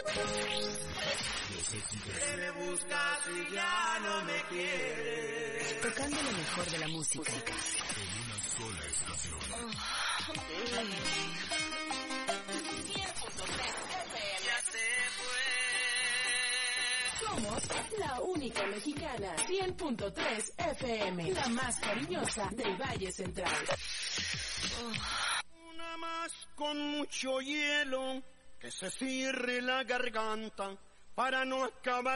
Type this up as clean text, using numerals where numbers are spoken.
Que me buscas y ya no me quieres. Tocando lo mejor de la música. En una sola estación. Ya se fue. Somos la única mexicana. 100.3 FM. La más cariñosa del Valle Central. Una más con mucho hielo, que se cierre la garganta para no acabar